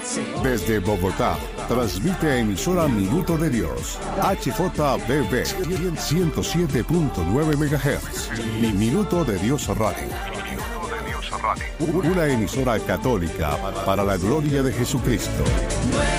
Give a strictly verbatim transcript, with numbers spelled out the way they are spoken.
Desde Bogotá, transmite emisora Minuto de Dios, H J B B, ciento siete punto nueve megahertz, y Minuto de Dios Radio. Una emisora católica para la gloria de Jesucristo.